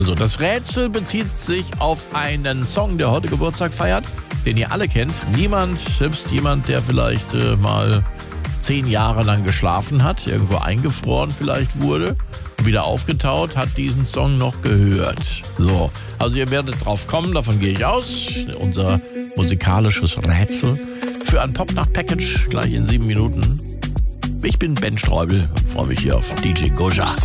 Also das Rätsel bezieht sich auf einen Song, der heute Geburtstag feiert, den ihr alle kennt. Niemand, selbst jemand, der vielleicht mal 10 Jahre lang geschlafen hat, irgendwo eingefroren vielleicht wurde, wieder aufgetaut, hat diesen Song noch gehört. So, also ihr werdet drauf kommen, davon gehe ich aus. Unser musikalisches Rätsel für ein Pop-Nacht-Package gleich in 7 Minuten. Ich bin Ben Streubel und freue mich hier auf DJ Goja.